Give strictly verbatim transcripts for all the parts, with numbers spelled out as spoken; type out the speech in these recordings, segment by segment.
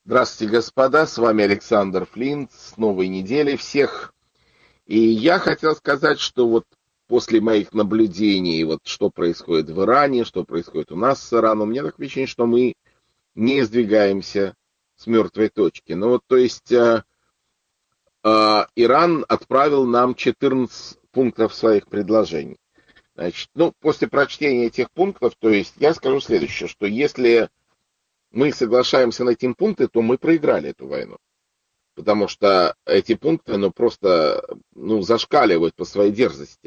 Здравствуйте, господа, с вами Александр Флинт, с новой недели всех. И я хотел сказать, что вот после моих наблюдений, вот что происходит в Иране, что происходит у нас с Ираном, мне так ощущение, что мы не сдвигаемся с мертвой точки. Ну вот, то есть э, э, Иран отправил нам четырнадцать пунктов своих предложений. Значит, ну, после прочтения этих пунктов, то есть я скажу следующее, что если мы соглашаемся на эти пункты, то мы проиграли эту войну. Потому что эти пункты, ну, просто, ну, зашкаливают по своей дерзости.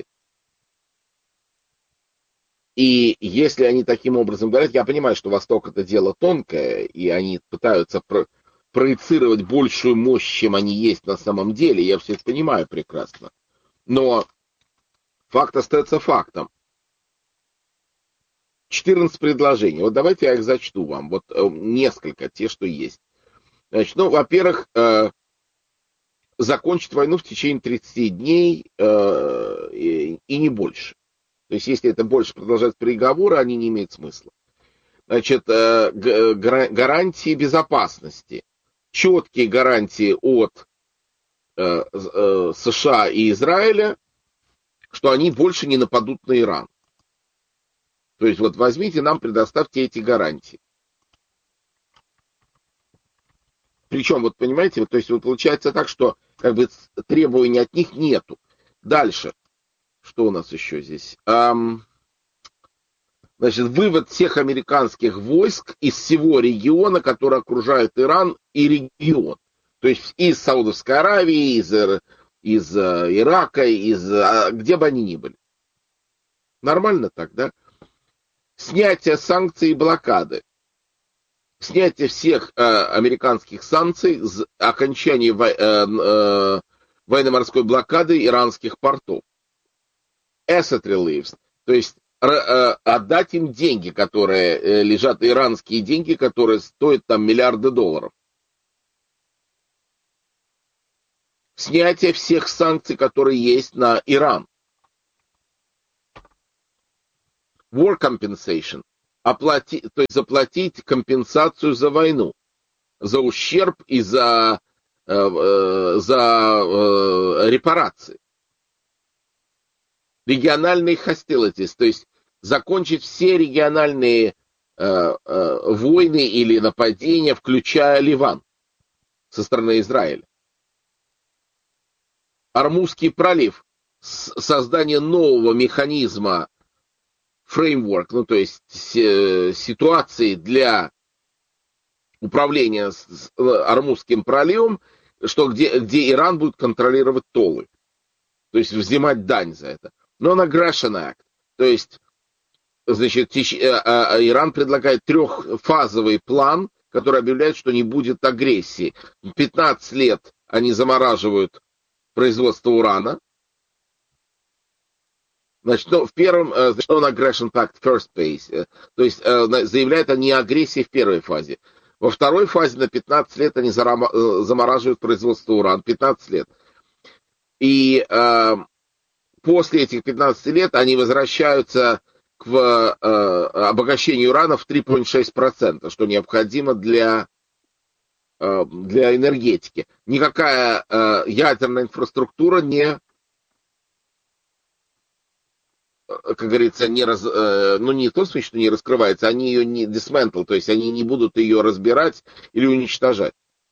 И если они таким образом говорят, я понимаю, что Восток это дело тонкое, и они пытаются про- проецировать большую мощь, чем они есть на самом деле, я все это понимаю прекрасно. Но факт остается фактом. четырнадцать предложений. Вот давайте я их зачту вам. Вот э, несколько, те, что есть. Значит, ну, во-первых, э, закончить войну в течение тридцати дней э, и, и не больше. То есть, если это больше продолжать переговоры, они не имеют смысла. Значит, э, гарантии безопасности. Четкие гарантии от э, э, США и Израиля, что они больше не нападут на Иран. То есть, вот возьмите, нам предоставьте эти гарантии. Причем, вот понимаете, вот, то есть, вот получается так, что как бы требований от них нету. Дальше. Что у нас еще здесь? Ам, Значит, вывод всех американских войск из всего региона, который окружает Иран и регион. То есть из Саудовской Аравии, из, из э, Ирака, из, э, где бы они ни были. Нормально так, да? Снятие санкций и блокады. Снятие всех э, американских санкций, окончание во, э, э, военно-морской блокады иранских портов. Asset reliefs. То есть отдать им деньги, которые лежат, иранские деньги, которые стоят там миллиарды долларов. Снятие всех санкций, которые есть на Иран. War compensation. Оплати, то есть заплатить компенсацию за войну, за ущерб и за, э, э, за э, репарации. Региональные hostilities, то есть закончить все региональные э, э, войны или нападения, включая Ливан со стороны Израиля. Ормузский пролив, создание нового механизма, фреймворк, ну то есть ситуации для управления с Ормузским проливом, что где, где Иран будет контролировать толы, то есть взимать дань за это. Non-Aggression Act, то есть, значит, Иран предлагает трехфазовый план, который объявляет, что не будет агрессии. пятнадцать лет они замораживают производство урана. Значит, ну, в первом, значит, Non-Aggression Pact First Phase, то есть заявляет о неагрессии в первой фазе. Во второй фазе на пятнадцать лет они замораживают производство урана. пятнадцать лет. И э, после этих пятнадцати лет они возвращаются к э, обогащению урана в три целых шесть десятых процента, что необходимо для, э, для энергетики. Никакая э, ядерная инфраструктура не, как говорится, не раз, ну не то, что не раскрывается, они ее не dismantle, то есть они не будут ее разбирать или уничтожать.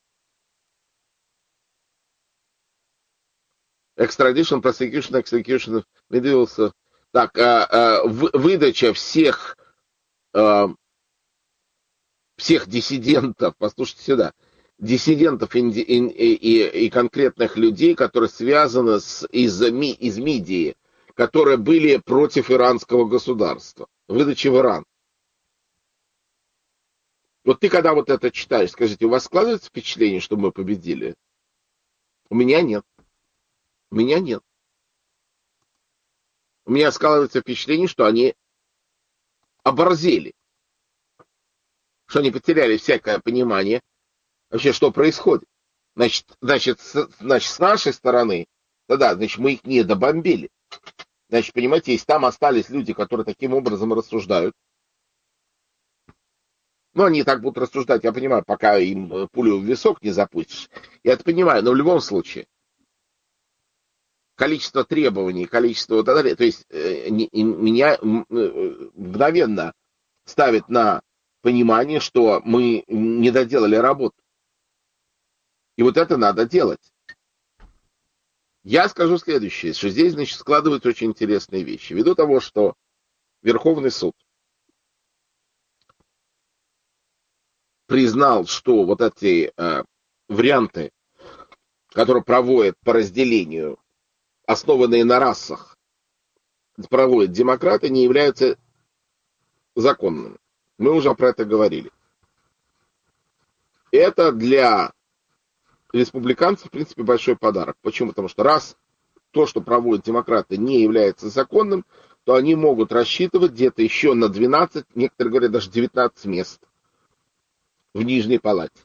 Extradition, prosecution, execution, medials. Так, а, а, выдача всех, а, всех диссидентов, послушайте сюда, диссидентов и, и, и, и конкретных людей, которые связаны с, из, из мидии, которые были против иранского государства. Выдача в Иран. Вот ты когда вот это читаешь, скажите, у вас складывается впечатление, что мы победили? У меня нет. У меня нет. У меня складывается впечатление, что они оборзели. Что они потеряли всякое понимание вообще, что происходит. Значит, значит, с, значит, с нашей стороны, да-да, значит, мы их не добомбили. Значит, понимаете, если там остались люди, которые таким образом рассуждают, Ну, они так будут рассуждать, я понимаю, пока им пулю в висок не запустишь. Я это понимаю, но в любом случае, количество требований, количество вот это, то есть э, не, меня э, мгновенно ставит на понимание, что мы не доделали работу. И вот это надо делать. Я скажу следующее, что здесь, значит, складываются очень интересные вещи. Ввиду того, что Верховный суд признал, что вот эти э, варианты, которые проводят по разделению, основанные на расах, проводят демократы, не являются законными. Мы уже про это говорили. Это для республиканцев, в принципе, большой подарок. Почему? Потому что раз то, что проводят демократы, не является законным, то они могут рассчитывать где-то еще на двенадцать, некоторые говорят, даже девятнадцать мест в Нижней Палате.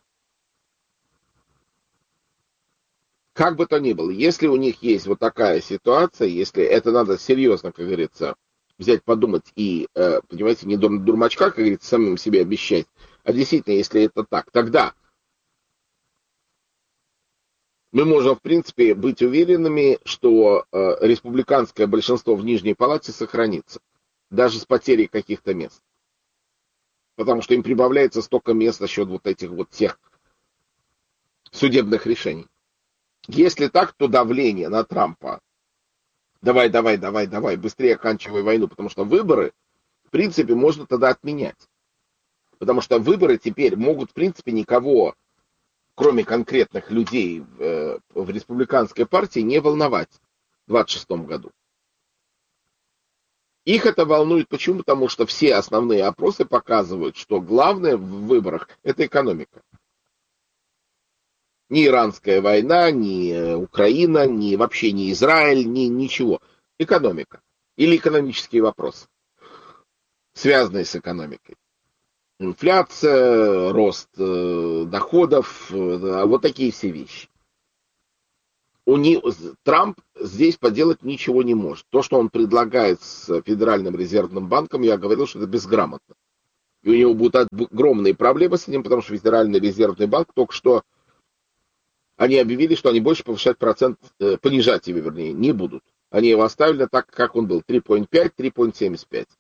Как бы то ни было, если у них есть вот такая ситуация, если это надо серьезно, как говорится, взять, подумать и, э, понимаете, не дурмачка, как говорится, самим себе обещать, а действительно, если это так, тогда мы можем, в принципе, быть уверенными, что э, республиканское большинство в Нижней Палате сохранится, даже с потерей каких-то мест. Потому что им прибавляется столько мест за счет вот этих вот всех судебных решений. Если так, то давление на Трампа, давай, давай, давай, давай, быстрее оканчивай войну, потому что выборы, в принципе, можно тогда отменять. Потому что выборы теперь могут, в принципе, никого, кроме конкретных людей в, в республиканской партии, не волновать в двадцать шестом году. Их это волнует. Почему? Потому что все основные опросы показывают, что главное в выборах – это экономика. Ни иранская война, ни Украина, ни вообще ни Израиль, ни ничего. Экономика. Или экономические вопросы, связанные с экономикой. Инфляция, рост э, доходов, э, вот такие все вещи. У не, Трамп здесь поделать ничего не может. То, что он предлагает с Федеральным резервным банком, я говорил, что это безграмотно. И у него будут огромные проблемы с этим, потому что Федеральный резервный банк только что они объявили, что они больше повышать процент, э, понижать его, вернее, не будут. Они его оставили так, как он был, три целых пять - три целых семьдесят пять.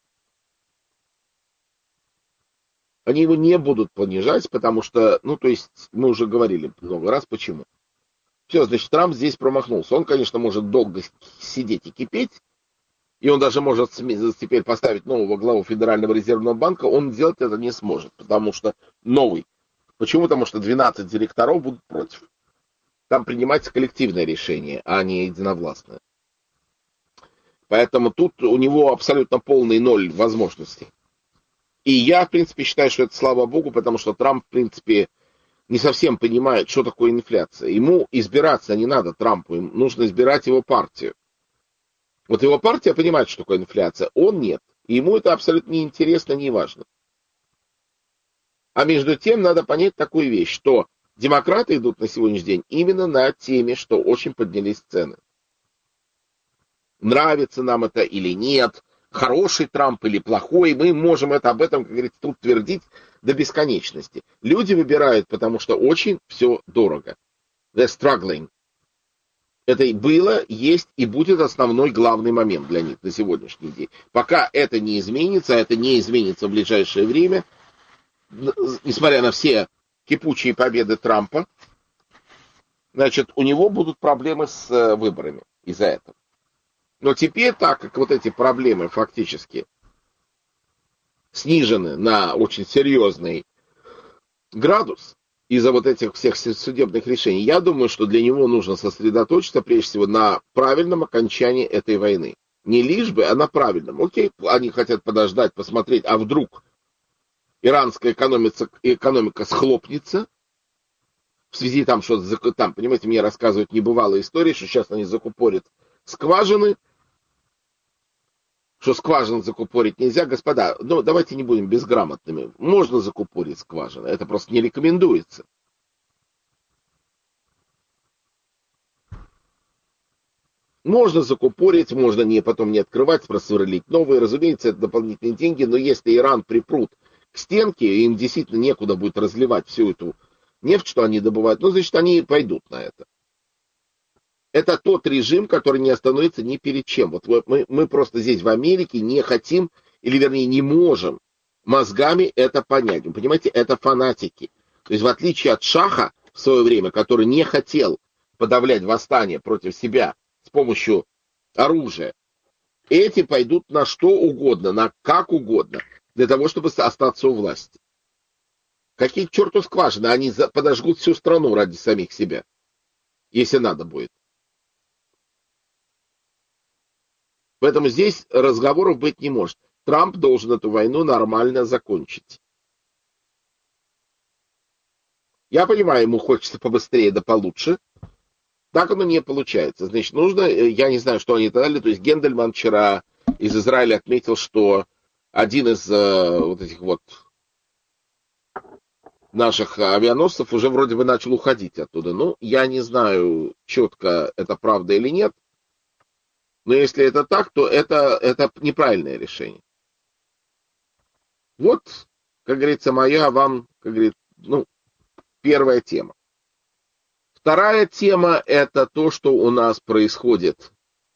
Они его не будут понижать, потому что, ну, то есть, мы уже говорили много раз, почему. Все, значит, Трамп здесь промахнулся. Он, конечно, может долго сидеть и кипеть, и он даже может теперь поставить нового главу Федерального резервного банка, он сделать это не сможет, потому что новый. Почему? Потому что двенадцать директоров будут против. Там принимается коллективное решение, а не единовластное. Поэтому тут у него абсолютно полный ноль возможностей. И я, в принципе, считаю, что это слава богу, потому что Трамп, в принципе, не совсем понимает, что такое инфляция. Ему избираться не надо, Трампу, ему нужно избирать его партию. Вот его партия понимает, что такое инфляция, он нет. И ему это абсолютно неинтересно, не важно. А между тем надо понять такую вещь, что демократы идут на сегодняшний день именно на теме, что очень поднялись цены. Нравится нам это или нет, хороший Трамп или плохой, мы можем это об этом, как говорится, тут твердить до бесконечности. Люди выбирают, потому что очень все дорого. They're struggling. Это и было, есть и будет основной главный момент для них на сегодняшний день. Пока это не изменится, а это не изменится в ближайшее время, несмотря на все кипучие победы Трампа, значит, у него будут проблемы с выборами из-за этого. Но теперь, так как вот эти проблемы фактически снижены на очень серьезный градус из-за вот этих всех судебных решений, я думаю, что для него нужно сосредоточиться прежде всего на правильном окончании этой войны. Не лишь бы, а на правильном. Окей, они хотят подождать, посмотреть, а вдруг иранская экономика, экономика схлопнется в связи там, что там, понимаете, мне рассказывают небывалые истории, что сейчас они закупорят скважины, что скважин закупорить нельзя. Господа, ну давайте не будем безграмотными. Можно закупорить скважины, это просто не рекомендуется. Можно закупорить, можно не, потом не открывать, просверлить новые. Разумеется, это дополнительные деньги, но если Иран припрут к к стенке, и им действительно некуда будет разливать всю эту нефть, что они добывают, ну, значит, они пойдут на это. Это тот режим, который не остановится ни перед чем. Вот мы, мы просто здесь в Америке не хотим, или вернее не можем мозгами это понять. Вы понимаете, это фанатики. То есть в отличие от Шаха в свое время, который не хотел подавлять восстание против себя с помощью оружия, эти пойдут на что угодно, на как угодно, для того, чтобы остаться у власти. Какие к черту скважины, они подожгут всю страну ради самих себя, если надо будет. Поэтому здесь разговоров быть не может. Трамп должен эту войну нормально закончить. Я понимаю, ему хочется побыстрее да получше. Так оно не получается. Значит, нужно, я не знаю, что они дали. То есть Гендельман вчера из Израиля отметил, что один из э, вот этих вот наших авианосцев уже вроде бы начал уходить оттуда. Ну, я не знаю, четко это правда или нет. Но если это так, то это, это неправильное решение. Вот, как говорится, моя вам, как говорится, ну, первая тема. Вторая тема – это то, что у нас происходит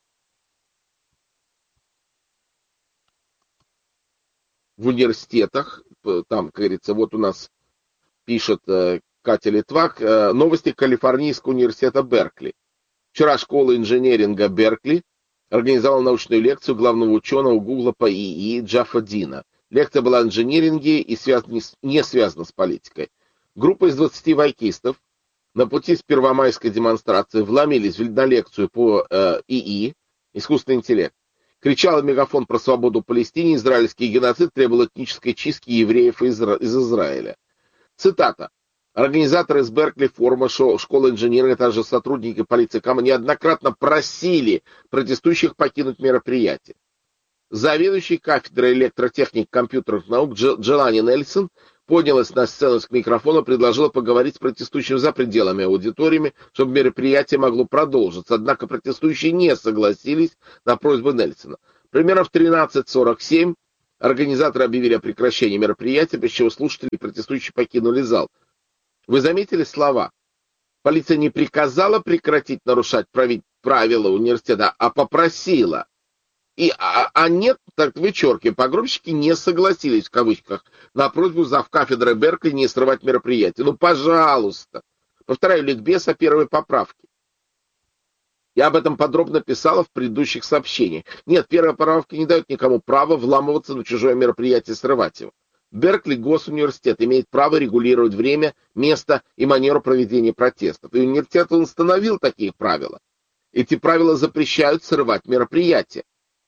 в университетах. Там, как говорится, вот у нас пишет Катя Литвак, новости Калифорнийского университета Беркли. Вчера школа инженеринга Беркли организовала научную лекцию главного ученого Гугла по ИИ Джаффа Дина. Лекция была о инженеринге и связана, не связана с политикой. Группа из двадцати вайкистов на пути с первомайской демонстрации вломились на лекцию по э, ИИ, искусственный интеллект. Кричал мегафон про свободу Палестине, израильский геноцид требовал этнической чистки евреев из, из Израиля. Цитата. Организаторы из Беркли форума школы инженеринга, также сотрудники полиции Кама неоднократно просили протестующих покинуть мероприятие. Заведующий кафедрой электротехник компьютерных наук Джелани Нельсон поднялась на сцену к микрофону и предложила поговорить с протестующими за пределами аудиториями, чтобы мероприятие могло продолжиться. Однако протестующие не согласились на просьбу Нельсона. Примерно в тринадцать сорок семь организаторы объявили о прекращении мероприятия, после чего слушатели и протестующие покинули зал. Вы заметили слова? Полиция не приказала прекратить нарушать правила университета, а попросила. И, а, а нет, так вычеркиваем, погромщики не согласились, в кавычках, на просьбу завкафедры Беркли не срывать мероприятие. Ну, пожалуйста. Повторяю, ликбез о первой поправке. Я об этом подробно писала в предыдущих сообщениях. Нет, первая поправка не дает никому права вламываться на чужое мероприятие и срывать его. Беркли госуниверситет имеет право регулировать время, место и манеру проведения протестов. И университет он установил такие правила. Эти правила запрещают срывать мероприятия.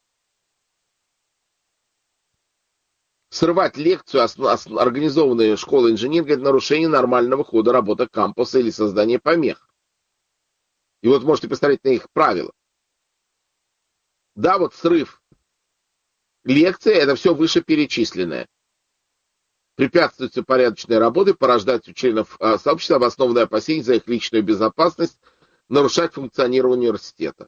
Срывать лекцию, организованную школой инженеринга, это нарушение нормального хода работы кампуса или создание помех. И вот можете посмотреть на их правила. Да, вот срыв лекции, это все вышеперечисленное. Препятствует упорядоченной работе, порождать у членов сообщества обоснованное опасение за их личную безопасность, нарушать функционирование университета.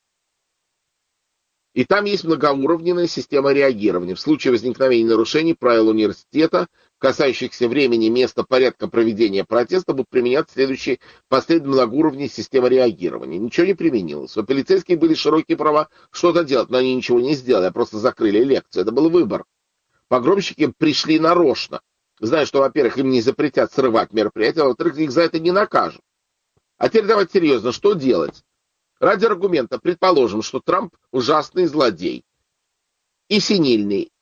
И там есть многоуровневая система реагирования. В случае возникновения нарушений правил университета, касающихся времени, места, порядка проведения протеста, будут применяться следующие последовательные многоуровневые системы реагирования. Ничего не применилось. У полицейских были широкие права что-то делать, но они ничего не сделали, а просто закрыли лекцию. Это был выбор. Погромщики пришли нарочно, зная, что, во-первых, им не запретят срывать мероприятия, а во-вторых, их за это не накажут. А теперь давайте серьезно, что делать? Ради аргумента предположим, что Трамп ужасный злодей и синильный.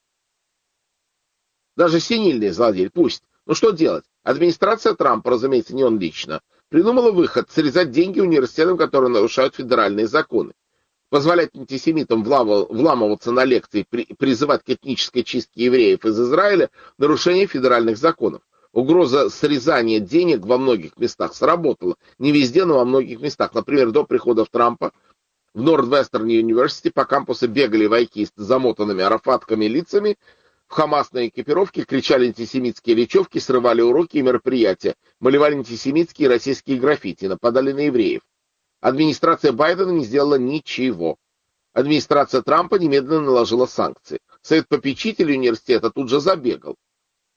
Даже синильный злодей, пусть. Ну что делать? Администрация Трампа, разумеется, не он лично, придумала выход срезать деньги университетам, которые нарушают федеральные законы. Позволять антисемитам вламываться на лекции, призывать к этнической чистке евреев из Израиля, нарушение федеральных законов. Угроза срезания денег во многих местах сработала. Не везде, но во многих местах. Например, до прихода Трампа в Нордвестерн Университи по кампусу бегали вайкисты с замотанными арафатками лицами, в хамасной экипировке кричали антисемитские речевки, срывали уроки и мероприятия, малевали антисемитские и российские граффити, нападали на евреев. Администрация Байдена не сделала ничего. Администрация Трампа немедленно наложила санкции. Совет попечителей университета тут же забегал.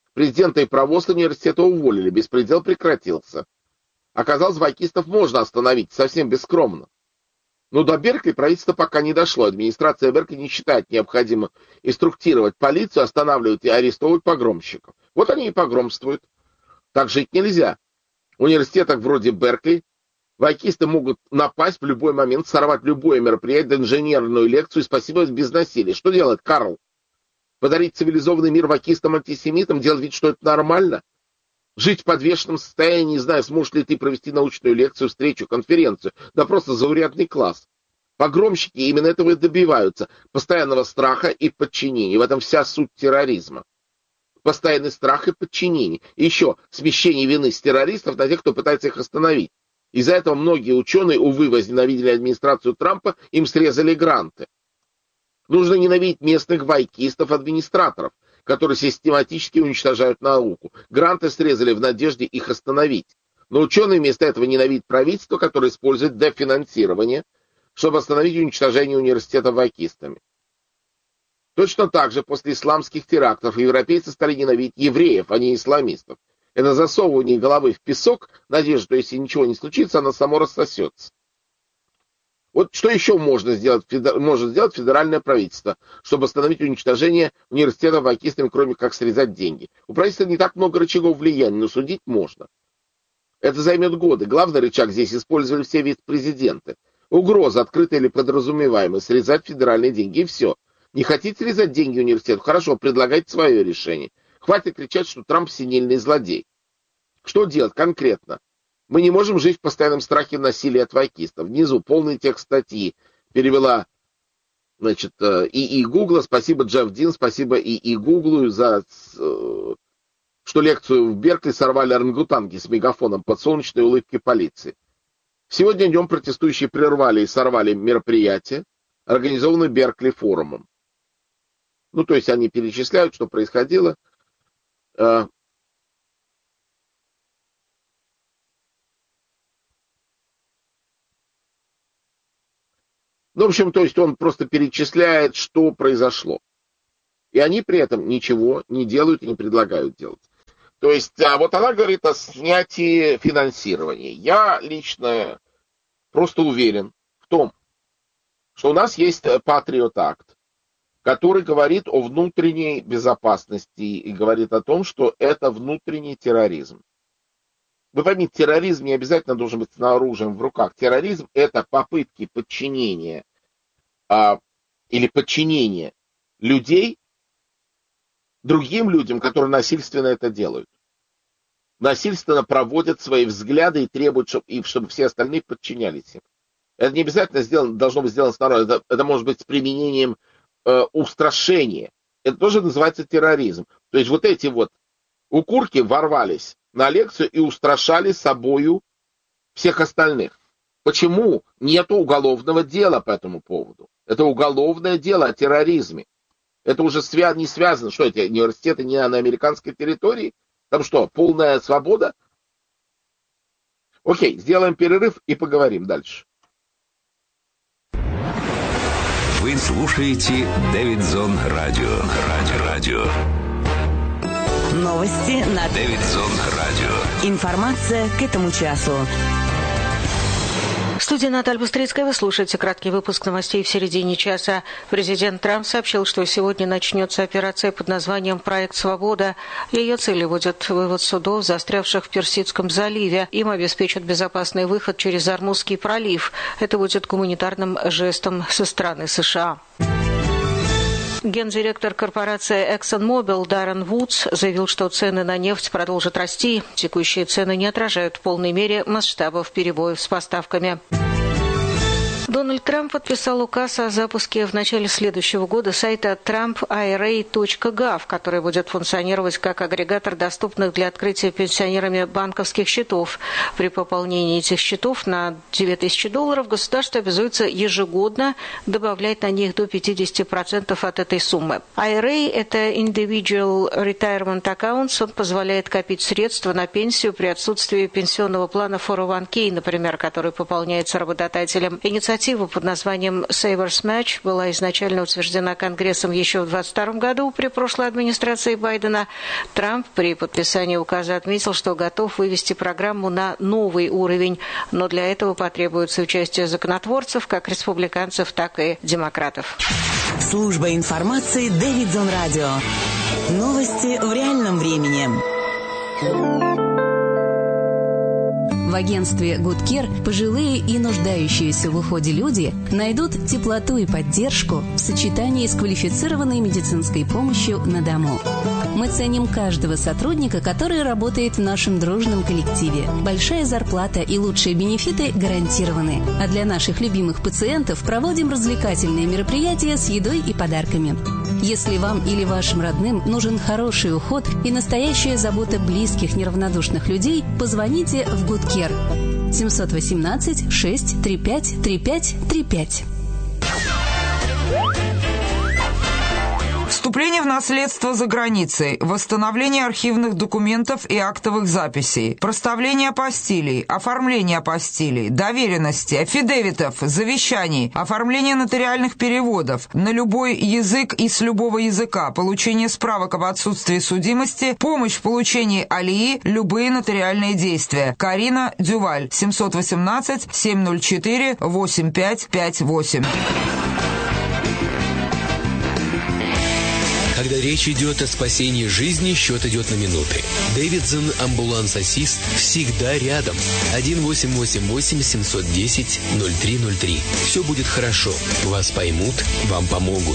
Президента и провоз университета уволили, беспредел прекратился. Оказалось, вайкистов можно остановить, совсем бескромно. Но до Беркли правительство пока не дошло. Администрация Беркли не считает необходимым инструктировать полицию, останавливать и арестовывать погромщиков. Вот они и погромствуют. Так жить нельзя. В университетах вроде Беркли вайкисты могут напасть в любой момент, сорвать любое мероприятие, инженерную лекцию, и спасибо, без насилия. Что делает Карл? Подарить цивилизованный мир вайкистам-антисемитам, делать вид, что это нормально? Жить в подвешенном состоянии, не знаю, сможешь ли ты провести научную лекцию, встречу, конференцию. Да просто заурядный класс. Погромщики именно этого и добиваются. Постоянного страха и подчинения. В этом вся суть терроризма. Постоянный страх и подчинение. И еще смещение вины с террористов на тех, кто пытается их остановить. Из-за этого многие ученые, увы, возненавидели администрацию Трампа, им срезали гранты. Нужно ненавидеть местных вайкистов, администраторов, которые систематически уничтожают науку. Гранты срезали в надежде их остановить. Но ученые вместо этого ненавидят правительство, которое использует дефинансирование, чтобы остановить уничтожение университета вайкистами. Точно так же после исламских терактов европейцы стали ненавидеть евреев, а не исламистов. Это засовывание головы в песок, надежда, что если ничего не случится, она само рассосется. Вот что еще можно сделать, может сделать федеральное правительство, чтобы остановить уничтожение университета вайкистами, кроме как срезать деньги? У правительства не так много рычагов влияния, но судить можно. Это займет годы. Главный рычаг здесь использовали все вице-президенты. Угроза, открытая или подразумеваемая, срезать федеральные деньги, и все. Не хотите срезать деньги университету? Хорошо, предлагайте свое решение. Хватит кричать, что Трамп синильный злодей. Что делать конкретно? Мы не можем жить в постоянном страхе насилия от вайкистов. Внизу полный текст статьи перевела, значит, ИИ Гугла. Спасибо, Джефф Дин, спасибо ИИ Гуглу за, что лекцию в Беркли сорвали орангутанги с мегафоном под солнечной улыбки полиции. Сегодня днем протестующие прервали и сорвали мероприятие, организованное Беркли форумом. Ну, то есть они перечисляют, что происходило. Ну, в общем, то есть он просто перечисляет, что произошло. И они при этом ничего не делают и не предлагают делать. То есть вот она говорит о снятии финансирования. Я лично просто уверен в том, что у нас есть Patriot Act, который говорит о внутренней безопасности и говорит о том, что это внутренний терроризм. Вы поймите, терроризм не обязательно должен быть с оружием в руках. Терроризм – это попытки подчинения а, или подчинения людей другим людям, которые насильственно это делают. Насильственно проводят свои взгляды и требуют, чтобы, и чтобы все остальные подчинялись им. Это не обязательно сделано, должно быть сделано снаружи. Это, это может быть с применением э, устрашения. Это тоже называется терроризм. То есть вот эти вот укурки ворвались на лекцию и устрашали собою всех остальных. Почему нет уголовного дела по этому поводу? Это уголовное дело о терроризме. Это уже свя- не связано, что эти университеты не на американской территории. Там что, полная свобода? Окей, сделаем перерыв и поговорим дальше. Вы слушаете Дэвидсон Радио. Радио. Радио. Новости на Дэвидсон Радио. Информация к этому часу. В студии Наталья Быстрицкая. Вы слушаете краткий выпуск новостей в середине часа. Президент Трамп сообщил, что сегодня начнется операция под названием «Проект Свобода». Ее целью будет вывод судов, застрявших в Персидском заливе. Им обеспечат безопасный выход через Ормузский пролив. Это будет гуманитарным жестом со стороны США. Гендиректор корпорации ExxonMobil Даррен Вудс заявил, что цены на нефть продолжат расти. Текущие цены не отражают в полной мере масштабов перебоев с поставками. Дональд Трамп подписал указ о запуске в начале следующего года сайта трамп ай ар эй точка гав, который будет функционировать как агрегатор доступных для открытия пенсионерами банковских счетов. При пополнении этих счетов на две тысячи долларов государство обязуется ежегодно добавлять на них до пятьдесят процентов от этой суммы. ай ар эй – это Individual Retirement Accounts. Он позволяет копить средства на пенсию при отсутствии пенсионного плана фор о ван кей, например, который пополняется работодателем. Инициатива инициатива под названием Savers Match была изначально утверждена Конгрессом еще в двадцать втором году при прошлой администрации Байдена. Трамп при подписании указа отметил, что готов вывести программу на новый уровень, но для этого потребуется участие законотворцев, как республиканцев, так и демократов. Служба информации Дэвидсон Радио. Новости в реальном времени. В агентстве Good Care пожилые и нуждающиеся в уходе люди найдут теплоту и поддержку в сочетании с квалифицированной медицинской помощью на дому. Мы ценим каждого сотрудника, который работает в нашем дружном коллективе. Большая зарплата и лучшие бенефиты гарантированы. А для наших любимых пациентов проводим развлекательные мероприятия с едой и подарками. Если вам или вашим родным нужен хороший уход и настоящая забота близких неравнодушных людей, позвоните в Good Care. семь один восемь шесть три пять три пять три пять. Вступление в наследство за границей, восстановление архивных документов и актовых записей, проставление апостилей, оформление апостилей, доверенности, аффидевитов, завещаний, оформление нотариальных переводов на любой язык и с любого языка, получение справок об отсутствии судимости, помощь в получении алии, любые нотариальные действия. Карина Дюваль, семь один восемь семь ноль четыре восемь пять пять восемь. Когда речь идет о спасении жизни, счет идет на минуты. Дэвидсон Амбуланс-Ассист всегда рядом. один восемь восемь восемь семь один ноль ноль три ноль три. Все будет хорошо. Вас поймут, вам помогут.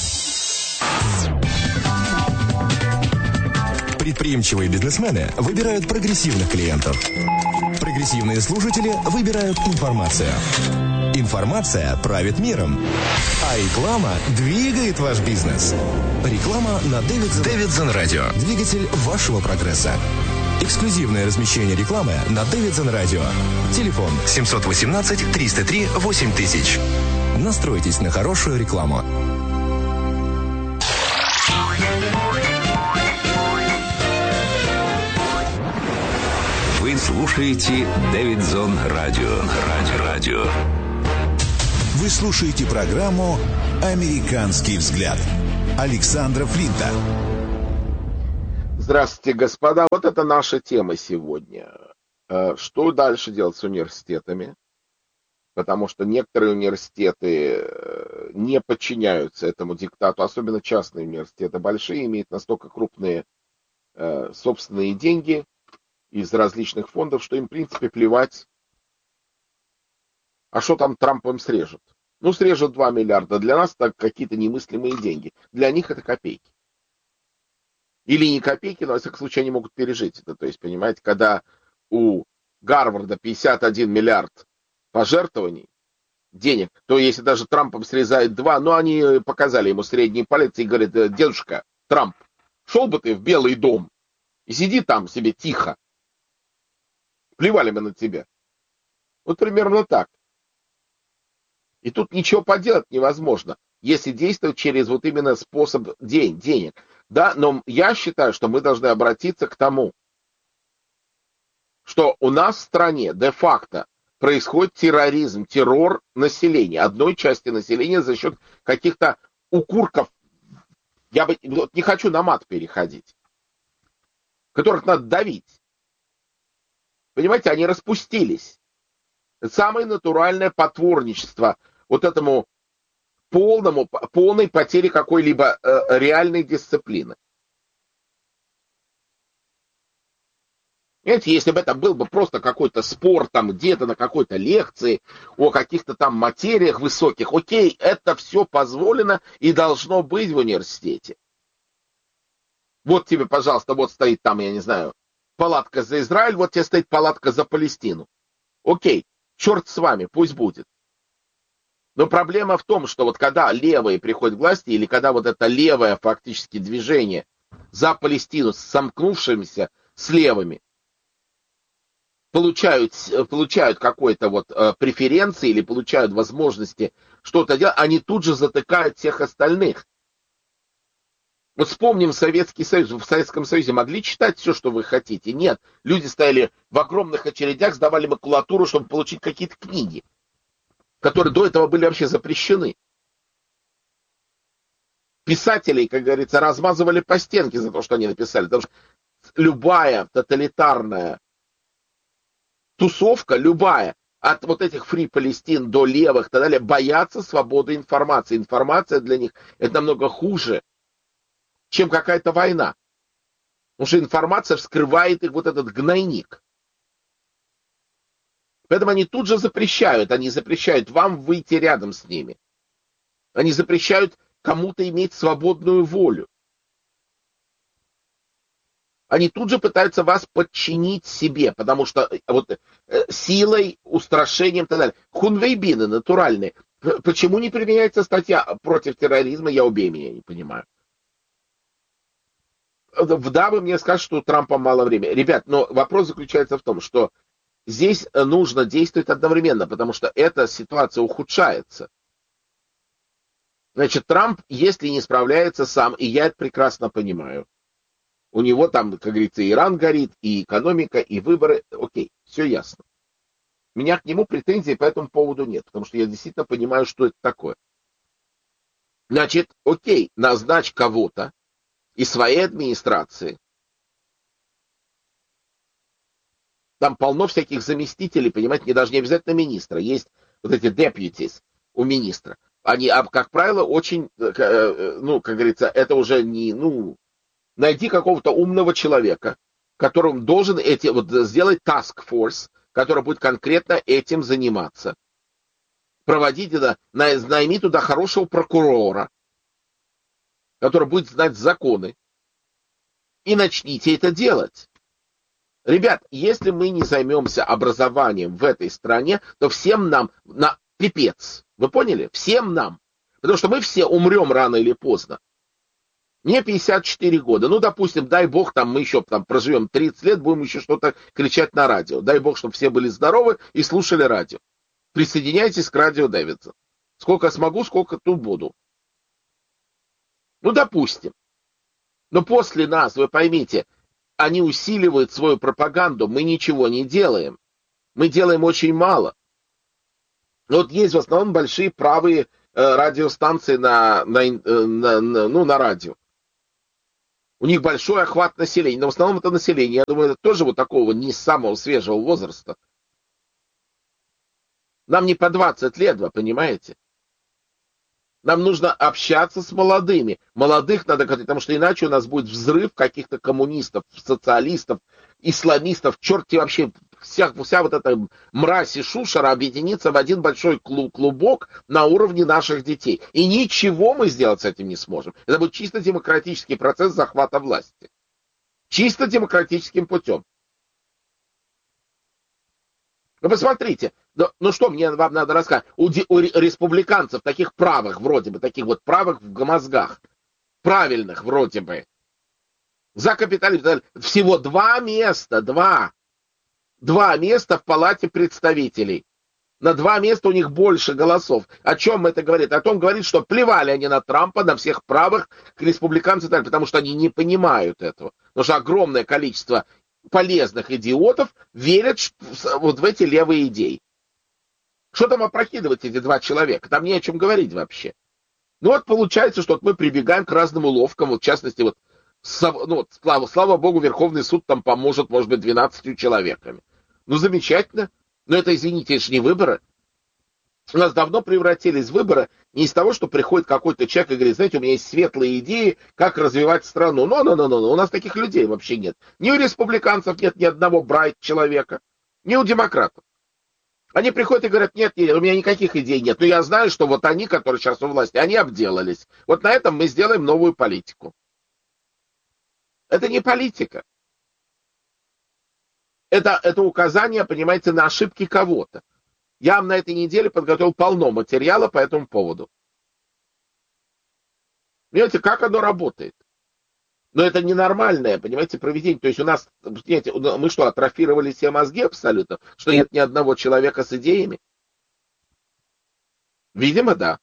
Предприимчивые бизнесмены выбирают прогрессивных клиентов. Прогрессивные слушатели выбирают информацию. Информация правит миром. А реклама двигает ваш бизнес. Реклама на Дэвидсон, Дэвидсон Радио. Двигатель вашего прогресса. Эксклюзивное размещение рекламы на Дэвидсон Радио. Телефон семь один восемь триста три восемь тысяч. Настройтесь на хорошую рекламу. Вы слушаете Дэвидсон Радио. Радио. Радио. Вы слушаете программу «Американский взгляд» Александра Флинта. Здравствуйте, господа. Вот это наша тема сегодня. Что дальше делать с университетами? Потому что некоторые университеты не подчиняются этому диктату, особенно частные университеты. Большие имеют настолько крупные собственные деньги из различных фондов, что им, в принципе, плевать. А что там Трамп им срежет? Ну, срежет два миллиарда. Для нас это какие-то немыслимые деньги. Для них это копейки. Или не копейки, но, во всяком случае, они могут пережить это. То есть, понимаете, когда у Гарварда пятьдесят один миллиард пожертвований, денег, то если даже Трампом срезает два, ну, они показали ему средний палец и говорят: дедушка Трамп, шел бы ты в Белый дом и сиди там себе тихо. Плевали мы на тебя. Вот примерно так. И тут ничего поделать невозможно, если действовать через вот именно способ день, денег. Да, но я считаю, что мы должны обратиться к тому, что у нас в стране де-факто происходит терроризм, террор населения, одной части населения за счет каких-то укурков. Я бы не хочу на мат переходить, которых надо давить. Понимаете, они распустились. Самое натуральное потворничество вот этому полному, полной потере какой-либо э, реальной дисциплины. Понимаете, если бы это был бы просто какой-то спор там где-то на какой-то лекции о каких-то там материях высоких, окей, это все позволено и должно быть в университете. Вот тебе, пожалуйста, вот стоит там, я не знаю, палатка за Израиль, вот тебе стоит палатка за Палестину. Окей, черт с вами, пусть будет. Но проблема в том, что вот когда левые приходят к власти, или когда вот это левое фактически движение за Палестину с сомкнувшимися с левыми получают, получают какой-то вот э, преференции или получают возможности что-то делать, они тут же затыкают всех остальных. Вот вспомним Советский Союз. В Советском Союзе могли читать все, что вы хотите? Нет. Люди стояли в огромных очередях, сдавали макулатуру, чтобы получить какие-то книги. которые до этого были вообще запрещены. Писателей, как говорится, размазывали по стенке за то, что они написали. Потому что любая тоталитарная тусовка, любая, от вот этих Free Palestine до левых и так далее, боятся свободы информации. Информация для них это намного хуже, чем какая-то война. Потому что информация вскрывает их вот этот гнойник. Поэтому они тут же запрещают. Они запрещают вам выйти рядом с ними. Они запрещают кому-то иметь свободную волю. Они тут же пытаются вас подчинить себе, потому что вот силой, устрашением и так далее. Хунвейбины натуральные. Почему не применяется статья против терроризма, я убей меня, не понимаю. Да, вы мне скажете, что у Трампа мало времени. Ребят, но вопрос заключается в том, что здесь нужно действовать одновременно, потому что эта ситуация ухудшается. Значит, Трамп, если не справляется сам, и я это прекрасно понимаю, у него там, как говорится, Иран горит, и экономика, и выборы, окей, все ясно. У меня к нему претензий по этому поводу нет, потому что я действительно понимаю, что это такое. Значит, окей, назначь кого-то из своей администрации. Там полно всяких заместителей, понимаете, не даже не обязательно министра. Есть вот эти deputies у министра. Они, как правило, очень, ну, как говорится, это уже не, ну, найди какого-то умного человека, которым должен эти, вот, сделать task force, который будет конкретно этим заниматься. Проводить туда, найми туда хорошего прокурора, который будет знать законы, и начните это делать. Ребят, если мы не займемся образованием в этой стране, то всем нам на пипец. Вы поняли? Всем нам. Потому что мы все умрем рано или поздно. Мне пятьдесят четыре года. Ну, допустим, дай бог, там мы еще там проживем тридцать лет, будем еще что-то кричать на радио. Дай бог, чтобы все были здоровы и слушали радио. Присоединяйтесь к радио Дэвидсон. Сколько смогу, сколько тут буду. Ну, допустим. Но после нас, вы поймите, они усиливают свою пропаганду, мы ничего не делаем. Мы делаем очень мало. Вот есть в основном большие правые э, радиостанции на, на, на, на, ну, на радио. У них большой охват населения, но в основном это население, я думаю, это тоже вот такого не самого свежего возраста. Нам не по двадцать лет, вы понимаете? Нам нужно общаться с молодыми. Молодых надо говорить, потому что иначе у нас будет взрыв каких-то коммунистов, социалистов, исламистов. Черти вообще, вся, вся вот эта мразь и шушера объединится в один большой клубок на уровне наших детей. И ничего мы сделать с этим не сможем. Это будет чисто демократический процесс захвата власти. Чисто демократическим путем. Ну, посмотрите, ну, ну что мне вам надо рассказать? У, у республиканцев, таких правых вроде бы, таких вот правых в мозгах, правильных вроде бы, за капитализм, всего два места, два, два места в Палате представителей. На два места у них больше голосов. О чем это говорит? О том говорит, что плевали они на Трампа, на всех правых республиканцев, потому что они не понимают этого. Потому что огромное количество полезных идиотов верят вот в эти левые идеи. Что там опрокидывать эти два человека? Там не о чем говорить вообще. Ну вот получается, что вот мы прибегаем к разным уловкам, вот в частности, вот, ну, вот слава, слава богу, Верховный суд там поможет, может быть, двенадцатью человеками. Ну замечательно. Но это, извините, это же не выборы. У нас давно превратились выборы не из того, что приходит какой-то человек и говорит, знаете, у меня есть светлые идеи, как развивать страну. Ну-ну-ну-ну, у нас таких людей вообще нет. Ни у республиканцев нет ни одного брайт человека, ни у демократов. Они приходят и говорят, нет, нет, у меня никаких идей нет. Но я знаю, что вот они, которые сейчас у власти, они обделались. Вот на этом мы сделаем новую политику. Это не политика. Это, это указание, понимаете, на ошибки кого-то. Я вам на этой неделе подготовил полно материала по этому поводу. Понимаете, как оно работает? Но это ненормальное, понимаете, проведение. То есть у нас, понимаете, мы что, атрофировали все мозги абсолютно? Что нет ни одного человека с идеями? Видимо, да.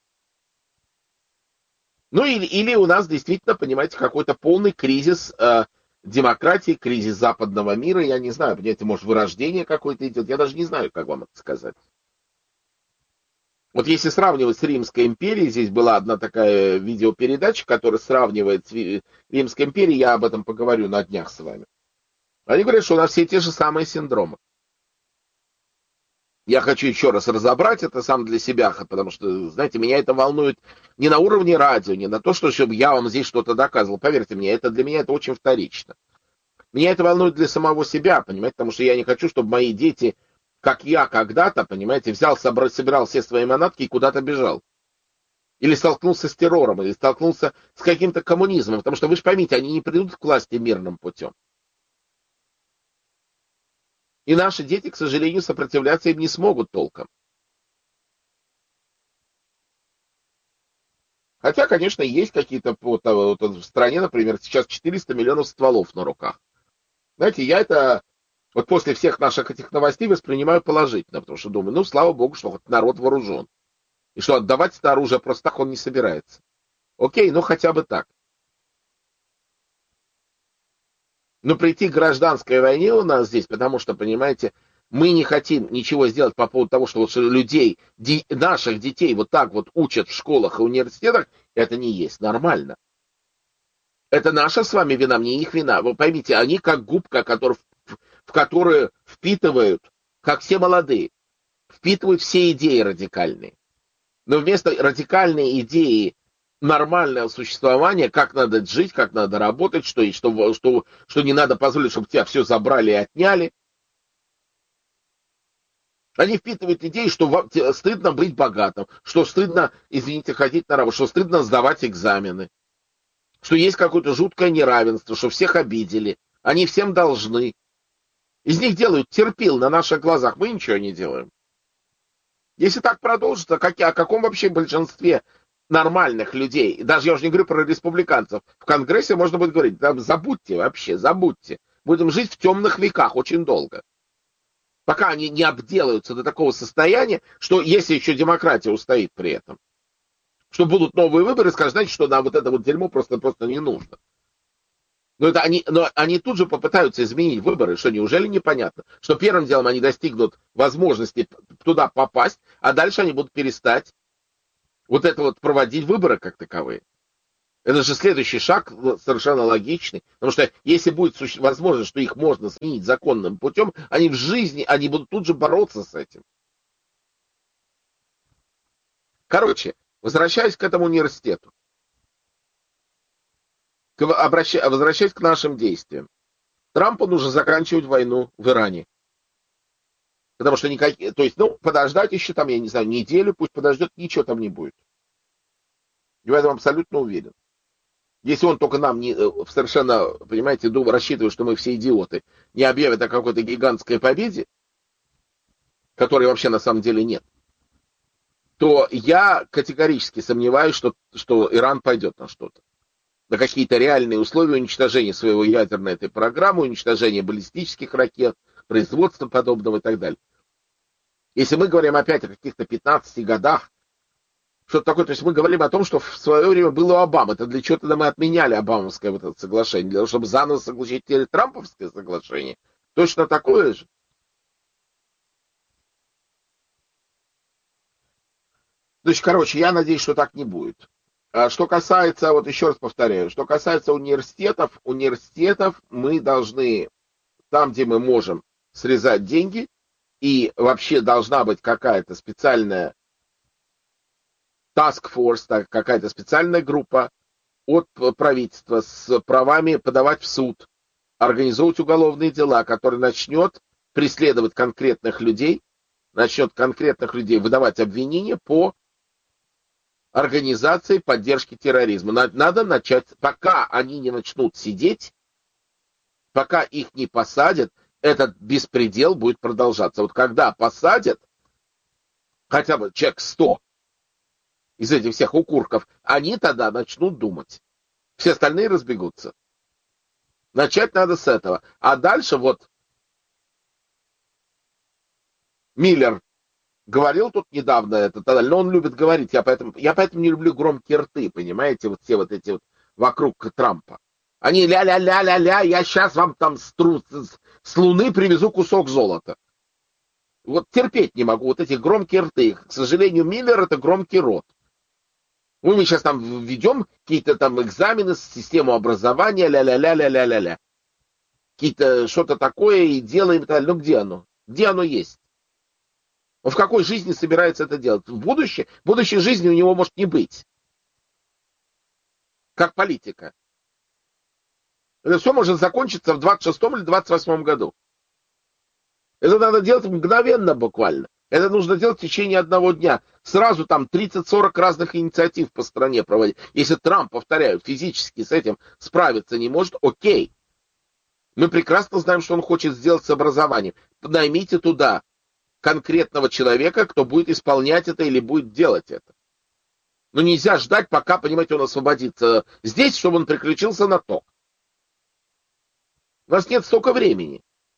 Ну или, или у нас действительно, понимаете, какой-то полный кризис э, демократии, кризис западного мира. Я не знаю, понимаете, может, вырождение какое-то идет. Я даже не знаю, как вам это сказать. Вот если сравнивать с Римской империей, здесь была одна такая видеопередача, которая сравнивает с Римской империей, я об этом поговорю на днях с вами. Они говорят, что у нас все те же самые синдромы. Я хочу еще раз разобрать это сам для себя, потому что, знаете, меня это волнует не на уровне радио, не на то, что, чтобы я вам здесь что-то доказывал. Поверьте мне, это для меня это очень вторично. Меня это волнует для самого себя, понимаете, потому что я не хочу, чтобы мои дети, как я когда-то, понимаете, взял, собрал, собирал все свои манатки и куда-то бежал. Или столкнулся с террором, или столкнулся с каким-то коммунизмом, потому что, вы же поймите, они не придут к власти мирным путем. И наши дети, к сожалению, сопротивляться им не смогут толком. Хотя, конечно, есть какие-то, вот, вот в стране, например, сейчас четыреста миллионов стволов на руках. Знаете, я это вот после всех наших этих новостей воспринимаю положительно, потому что думаю, ну, слава богу, что хоть народ вооружен. И что отдавать это оружие просто так он не собирается. Окей, ну хотя бы так. Но прийти к гражданской войне у нас здесь, потому что, понимаете, мы не хотим ничего сделать по поводу того, что вот людей, де, наших детей вот так вот учат в школах и университетах, это не есть нормально. Это наша с вами вина, не их вина. Вы поймите, они как губка, который, в, в которую впитывают, как все молодые, впитывают все идеи радикальные. Но вместо радикальной идеи нормального существования, как надо жить, как надо работать, что, что, что, что не надо позволить, чтобы тебя все забрали и отняли. Они впитывают идеи, что стыдно быть богатым, что стыдно, извините, ходить на работу, что стыдно сдавать экзамены, что есть какое-то жуткое неравенство, что всех обидели, они всем должны. Из них делают терпил на наших глазах, мы ничего не делаем. Если так продолжится, как, о каком вообще большинстве нормальных людей, даже я уже не говорю про республиканцев, в Конгрессе можно будет говорить, да, забудьте вообще, забудьте. Будем жить в темных веках очень долго. Пока они не обделаются до такого состояния, что если еще демократия устоит при этом, что будут новые выборы, скажут, знаете, что нам вот это вот дерьмо просто, просто не нужно. Но, это они, но они тут же попытаются изменить выборы, что неужели непонятно? Что первым делом они достигнут возможности туда попасть, а дальше они будут перестать вот это вот проводить выборы как таковые. Это же следующий шаг совершенно логичный. Потому что если будет возможность, что их можно сменить законным путем, они в жизни, они будут тут же бороться с этим. Короче, возвращаясь к этому университету. Обращаясь, возвращаясь к нашим действиям. Трампу нужно заканчивать войну в Иране. Потому что никакие... То есть, ну, подождать еще там, я не знаю, неделю, пусть подождет, ничего там не будет. Я в этом абсолютно уверен. Если он только нам не, совершенно, понимаете, думаю, рассчитывает, что мы все идиоты, не объявит о какой-то гигантской победе, которой вообще на самом деле нет, то я категорически сомневаюсь, что, что Иран пойдет на что-то. На какие-то реальные условия уничтожения своего ядерной этой программы, уничтожения баллистических ракет, производства подобного и так далее. Если мы говорим опять о каких-то пятнадцати годах, что-то такое, то есть мы говорим о том, что в свое время было у Обамы. Это для чего-то мы отменяли Обамовское вот это соглашение, для того, чтобы заново согласить Трамповское соглашение. Точно такое же. Значит, короче, я надеюсь, что так не будет. А что касается, вот еще раз повторяю, что касается университетов, университетов мы должны, там, где мы можем, срезать деньги, и вообще должна быть какая-то специальная task force, какая-то специальная группа от правительства с правами подавать в суд, организовывать уголовные дела, который начнет преследовать конкретных людей, начнет конкретных людей выдавать обвинения по организации поддержки терроризма. Надо начать, пока они не начнут сидеть, пока их не посадят, этот беспредел будет продолжаться. Вот когда посадят хотя бы человек сто из этих всех укурков, они тогда начнут думать. Все остальные разбегутся. Начать надо с этого. А дальше вот Миллер говорил тут недавно это, но он любит говорить, я поэтому, я поэтому не люблю громкие рты, понимаете, вот все вот эти вот вокруг Трампа. Они ля-ля-ля-ля-ля, я сейчас вам там с, тру, с, с Луны привезу кусок золота. Вот терпеть не могу вот эти громкие рты. К сожалению, Миллер — это громкий рот. Мы, мы сейчас там введем какие-то там экзамены, систему образования, ля-ля-ля-ля-ля-ля-ля. Какие-то что-то такое и делаем. Ну где оно? Где оно есть? Он в какой жизни собирается это делать? В будущее? В будущей жизни у него может не быть. Как политика. Это все может закончиться в двадцать шестом или двадцать восьмом году. Это надо делать мгновенно буквально. Это нужно делать в течение одного дня. Сразу там тридцать-сорок разных инициатив по стране проводить. Если Трамп, повторяю, физически с этим справиться не может, окей. Мы прекрасно знаем, что он хочет сделать с образованием. Наймите туда конкретного человека, кто будет исполнять это или будет делать это. Но нельзя ждать, пока, понимаете, он освободится здесь, чтобы он переключился на ток. У нас нет столько времени.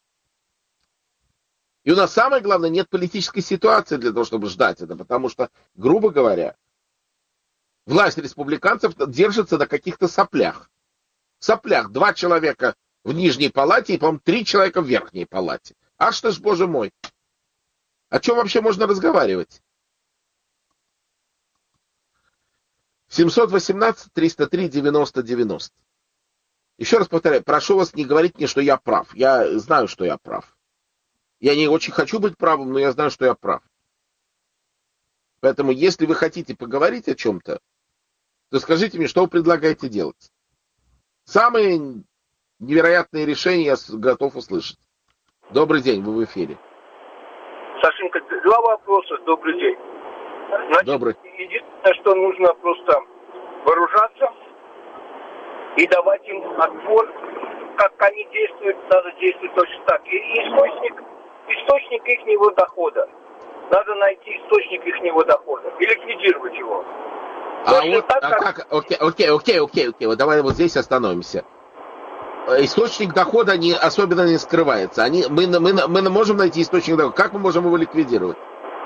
И у нас, самое главное, нет политической ситуации для того, чтобы ждать это, потому что, грубо говоря, власть республиканцев держится на каких-то соплях. Соплях. Два человека в нижней палате и, по-моему, три человека в верхней палате. А что ж, боже мой. О чем вообще можно разговаривать? семьсот восемнадцать триста три девяносто девяносто. Еще раз повторяю, прошу вас не говорить мне, что я прав. Я знаю, что я прав. Я не очень хочу быть правым, но я знаю, что я прав. Поэтому, если вы хотите поговорить о чем-то, то скажите мне, что вы предлагаете делать. Самые невероятные решения я готов услышать. Добрый день, вы в эфире. Сашенька, два вопроса. Добрый день. Значит, Добрый. Единственное, что нужно просто вооружаться и давать им отпор. Как они действуют, надо действовать точно так. И источник, источник ихнего дохода. Надо найти источник ихнего дохода и ликвидировать его. А вот, так, а как... Окей, окей, окей, окей, окей. Вот давай вот здесь остановимся. Источник дохода не, особенно не скрывается. Они, мы, мы, мы можем найти источник дохода. Как мы можем его ликвидировать?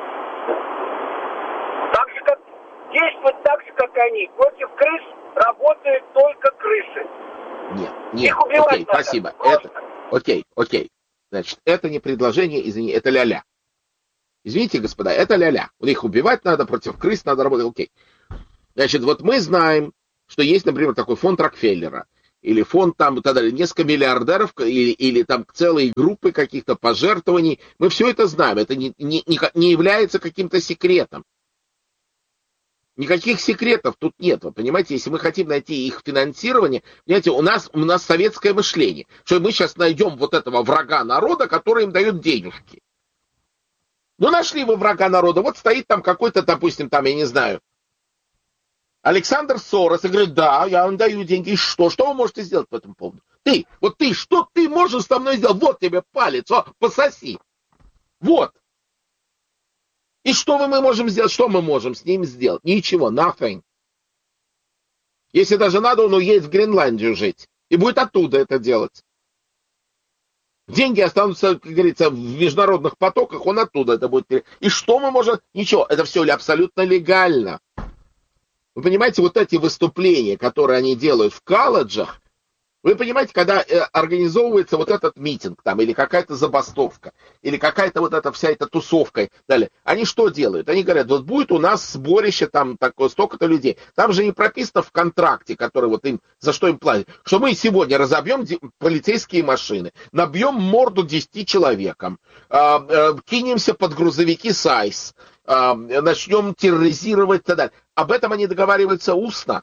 Так же, как, действовать так же, как они. Против крыс работают только крысы. Нет, нет, окей, надо. Спасибо. Это, окей, окей. Значит, это не предложение, извини, это ля-ля. Извините, господа, это ля-ля. У них убивать надо, против крыс надо работать, окей. Значит, вот мы знаем, что есть, например, такой фонд Рокфеллера. Или фонд там, тогда несколько миллиардеров, или, или там целые группы каких-то пожертвований. Мы все это знаем, это не, не, не является каким-то секретом. Никаких секретов тут нет, вы понимаете, если мы хотим найти их финансирование, понимаете, у нас, у нас советское мышление, что мы сейчас найдем вот этого врага народа, который им дает денежки. Ну, нашли вы врага народа, вот стоит там какой-то, допустим, там, я не знаю, Александр Сорос и говорит, да, я вам даю деньги. И что? Что вы можете сделать по этому поводу? Ты, вот ты, что ты можешь со мной сделать? Вот тебе палец, о, пососи. Вот. И что мы можем сделать? Что мы можем с ним сделать? Ничего, nothing. Если даже надо, он уедет в Гренландию жить. И будет оттуда это делать. Деньги останутся, как говорится, в международных потоках, он оттуда это будет. И что мы можем? Ничего, это все абсолютно легально. Вы понимаете, вот эти выступления, которые они делают в колледжах, вы понимаете, когда э, организовывается вот этот митинг там, или какая-то забастовка, или какая-то вот эта вся эта тусовка, далее, они что делают? Они говорят, вот будет у нас сборище там такое, столько-то людей. Там же не прописано в контракте, который вот им, за что им платят, что мы сегодня разобьем полицейские машины, набьем морду десяти человекам, э, э, кинемся под грузовики САИС, э, начнем терроризировать и так далее. Об этом они договариваются устно.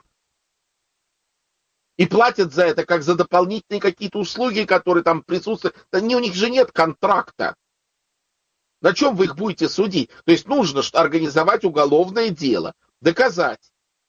И платят за это, как за дополнительные какие-то услуги, которые там присутствуют. Да не, у них же нет контракта. На чем вы их будете судить? То есть нужно организовать уголовное дело, доказать,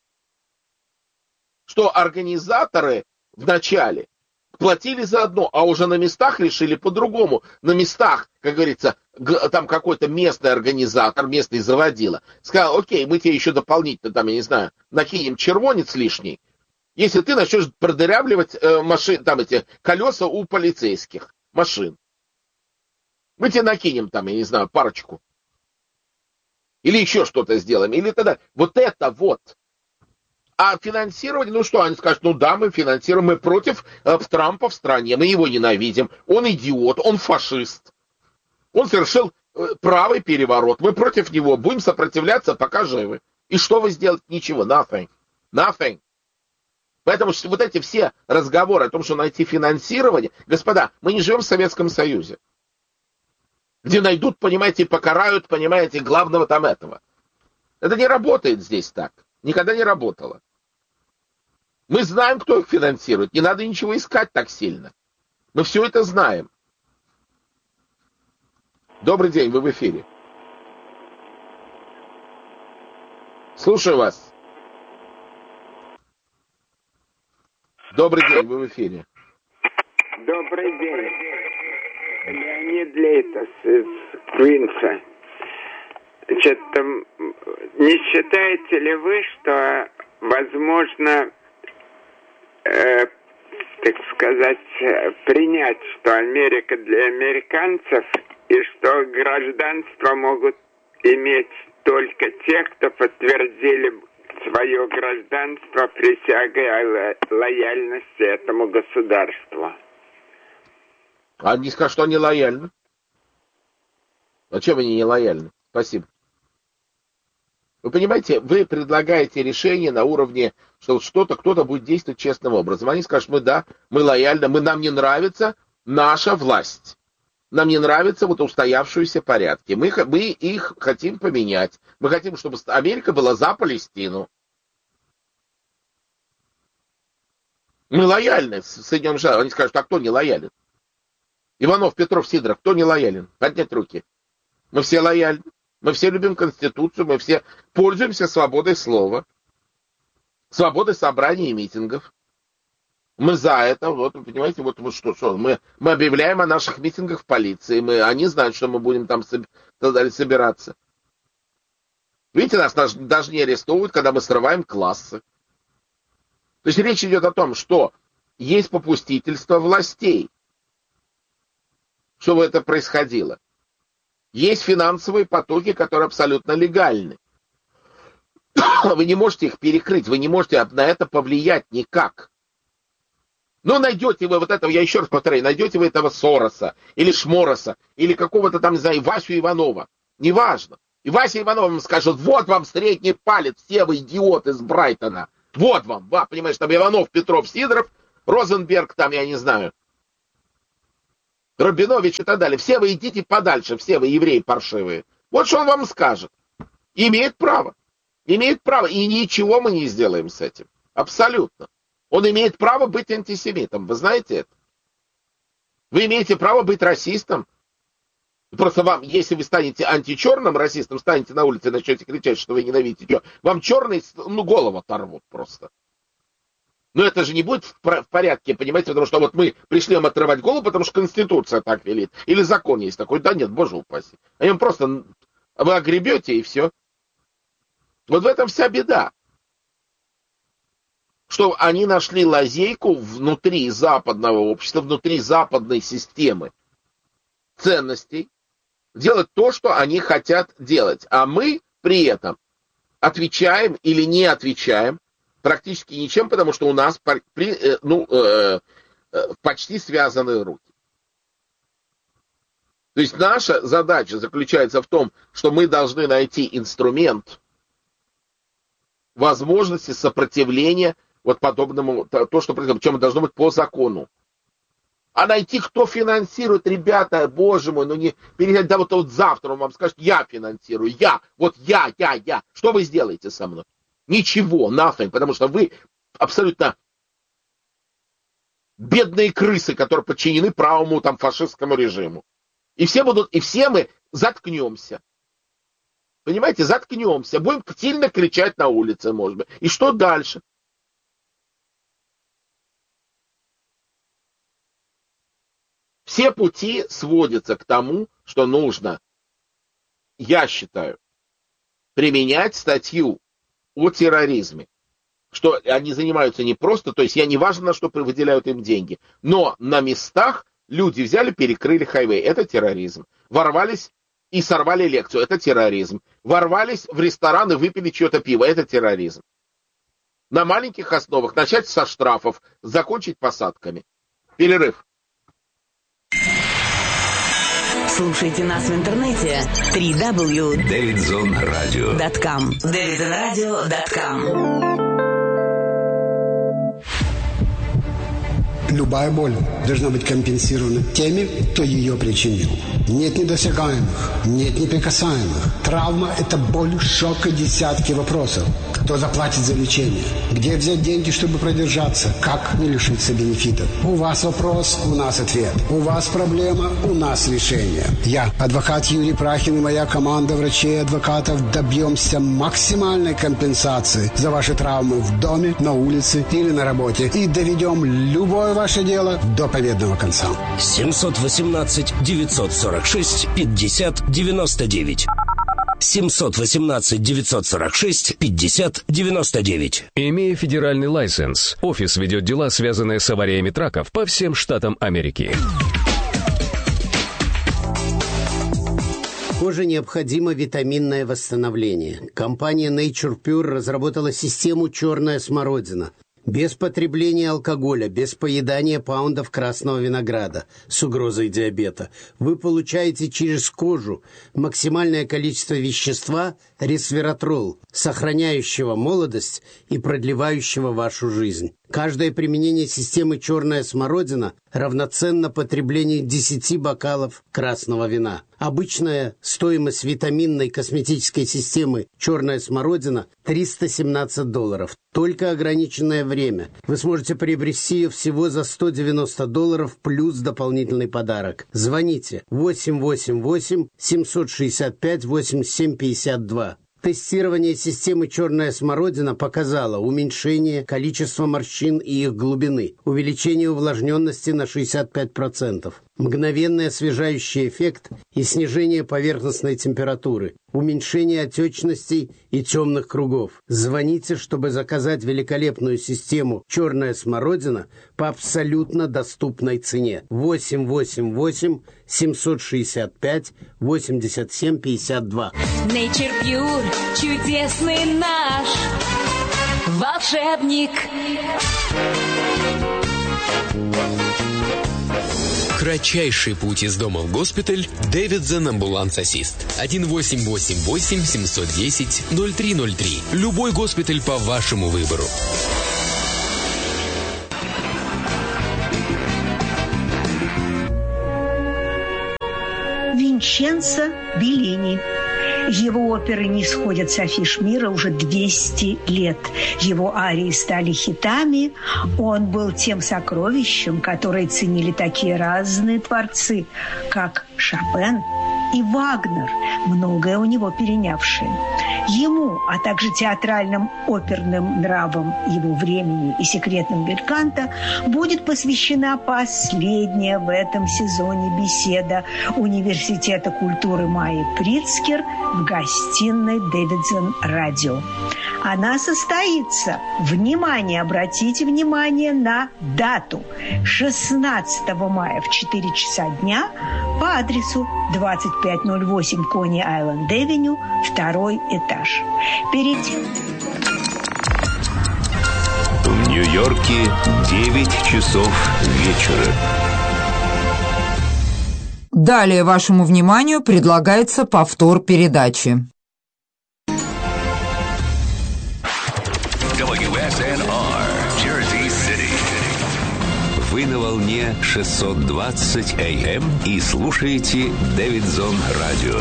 что организаторы вначале платили за одно, а уже на местах решили по-другому. На местах, как говорится, там какой-то местный организатор, местный заводила, сказал, окей, мы тебе еще дополнительно, там, я не знаю, накинем червонец лишний, если ты начнешь продырявливать э, машин, там эти колеса у полицейских машин. Мы тебе накинем там, я не знаю, парочку. Или еще что-то сделаем. Или тогда. Вот это вот. А финансирование, ну что, они скажут, ну да, мы финансируем, мы против э, Трампа в стране, мы его ненавидим. Он идиот, он фашист. Он совершил правый переворот, мы против него будем сопротивляться, пока живы. И что вы сделаете? Ничего, nothing, nothing. Поэтому вот эти все разговоры о том, что найти финансирование, господа, мы не живем в Советском Союзе, где найдут, понимаете, и покарают, понимаете, главного там этого. Это не работает здесь так, никогда не работало. Мы знаем, кто их финансирует, не надо ничего искать так сильно. Мы все это знаем. Добрый день, вы в эфире. Слушаю вас. Добрый день, вы в эфире. Добрый день. Леонид Лейтас из Квинса. Значит, не считаете ли вы, что возможно, э, так сказать, принять, что Америка для американцев и что гражданство могут иметь только те, кто подтвердили свое гражданство присягой о лояльности этому государству? Они скажут, что они лояльны. А чем они не лояльны? Спасибо. Вы понимаете, вы предлагаете решение на уровне, что что-то, кто-то будет действовать честным образом. Они скажут, мы да, мы лояльны, мы, нам не нравится наша власть. Нам не нравятся вот устоявшиеся порядки. Мы, мы их хотим поменять. Мы хотим, чтобы Америка была за Палестину. Мы лояльны с Соединенными Штатами. Они скажут, а кто не лоялен? Иванов, Петров, Сидоров, кто не лоялен? Поднять руки. Мы все лояльны. Мы все любим Конституцию. Мы все пользуемся свободой слова. Свободой собраний и митингов. Мы за это, вот, понимаете, вот, вот что, что мы, мы объявляем о наших митингах в полиции, мы, они знают, что мы будем там собираться. Видите, нас даже не арестовывают, когда мы срываем классы. То есть речь идет о том, что есть попустительство властей, чтобы это происходило. Есть финансовые потоки, которые абсолютно легальны. Вы не можете их перекрыть, вы не можете на это повлиять никак. Но найдете вы вот этого, я еще раз повторяю, найдете вы этого Сороса, или Шмороса, или какого-то там, не знаю, Васю Иванова. Неважно. И Вася Иванов вам скажет, вот вам средний палец, все вы идиоты с Брайтона. Вот вам, ва, понимаешь, там Иванов, Петров, Сидоров, Розенберг, там, я не знаю, Рабинович и так далее. Все вы идите подальше, все вы евреи паршивые. Вот что он вам скажет. Имеет право. Имеет право. И ничего мы не сделаем с этим. Абсолютно. Он имеет право быть антисемитом. Вы знаете это? Вы имеете право быть расистом. Просто вам, если вы станете античерным расистом, станете на улице и начнете кричать, что вы ненавидите, что, вам черные, ну, голову оторвут просто. Но это же не будет в порядке, понимаете, потому что вот мы пришли вам отрывать голову, потому что Конституция так велит. Или закон есть такой. Да нет, боже упаси. Они вам просто, вы огребете и все. Вот в этом вся беда. Что они нашли лазейку внутри западного общества, внутри западной системы ценностей, делать то, что они хотят делать. А мы при этом отвечаем или не отвечаем практически ничем, потому что у нас ну, почти связаны руки. То есть наша задача заключается в том, что мы должны найти инструмент возможности сопротивления вот подобному, то, что происходит, причем должно быть по закону. А найти, кто финансирует, ребята, боже мой, ну не передать, да вот, вот завтра он вам скажет, я финансирую, я, вот я, я, я. Что вы сделаете со мной? Ничего, nothing, потому что вы абсолютно бедные крысы, которые подчинены правому там фашистскому режиму. И все будут, и все мы заткнемся. Понимаете, заткнемся, будем сильно кричать на улице, может быть. И что дальше? Все пути сводятся к тому, что нужно, я считаю, применять статью о терроризме. Что они занимаются не просто, то есть я не важно, на что выделяют им деньги, но на местах люди взяли, перекрыли хайвей. Это терроризм. Ворвались и сорвали лекцию. Это терроризм. Ворвались в ресторан и выпили чье-то пиво. Это терроризм. На маленьких основах начать со штрафов, закончить посадками. Перерыв. Слушайте нас в интернете три дабл ю точка дэвид зон радио точка ком. дэвид зон радио точка ком. Любая боль должна быть компенсирована теми, кто ее причинил. Нет недосягаемых, нет неприкасаемых. Травма – это боль, шок и десятки вопросов. Кто заплатит за лечение? Где взять деньги, чтобы продержаться? Как не лишиться бенефитов? У вас вопрос, у нас ответ. У вас проблема, у нас решение. Я, адвокат Юрий Прахин и моя команда врачей и адвокатов добьемся максимальной компенсации за ваши травмы в доме, на улице или на работе. И доведем любое ваше дело до победного конца. семьсот восемнадцать девятьсот сорок шесть пятьдесят девяносто девять. семьсот восемнадцать девятьсот сорок шесть пятьдесят девяносто девять. Имея федеральный лайсенс, офис ведет дела, связанные с авариями траков по всем штатам Америки. Коже необходимо витаминное восстановление. Компания Nature Pure разработала систему «Черная смородина». Без потребления алкоголя, без поедания паундов красного винограда с угрозой диабета вы получаете через кожу максимальное количество вещества ресвератрол, сохраняющего молодость и продлевающего вашу жизнь. Каждое применение системы «Черная смородина» равноценно потреблению десяти бокалов красного вина. Обычная стоимость витаминной косметической системы «Черная смородина» триста семнадцать долларов. Только ограниченное время. Вы сможете приобрести ее всего за сто девяносто долларов плюс дополнительный подарок. Звоните восемь восемь восемь семьсот шестьдесят пять восемьдесят семь пятьдесят два. Тестирование системы «Черная смородина» показало уменьшение количества морщин и их глубины, увеличение увлажненности на шестьдесят пять процентов, мгновенный освежающий эффект и снижение поверхностной температуры, уменьшение отечностей и темных кругов. Звоните, чтобы заказать великолепную систему «Черная смородина» по абсолютно доступной цене. восемь восемь восемь семьсот шестьдесят пять восемьдесят семь пятьдесят два. Nature Pure, чудесный наш волшебник. Кратчайший путь из дома в госпиталь. Davidson Ambulance Assist. один восемь восемь восемь семьсот десять ноль три ноль три. Любой госпиталь по вашему выбору. Винченцо Беллини. Его оперы не сходят с афиш мира уже двести лет. Его арии стали хитами. Он был тем сокровищем, которое ценили такие разные творцы, как Шопен и Вагнер, многое у него перенявшие. Ему, а также театральным оперным нравам его времени и секретным бельканто будет посвящена последняя в этом сезоне беседа Университета культуры Майи Прицкер в гостиной Davidson Radio. Она состоится, внимание, обратите внимание на дату, шестнадцатого мая в четыре часа дня по адресу двадцать пять ноль восемь Кони Айленд Авеню, второй этаж. Перед тем... В Нью-Йорке девять часов вечера. Далее вашему вниманию предлагается повтор передачи. дабл ю эс эн ар, Jersey City. Вы на волне шестьсот двадцать эй эм и слушаете Davidson Radio.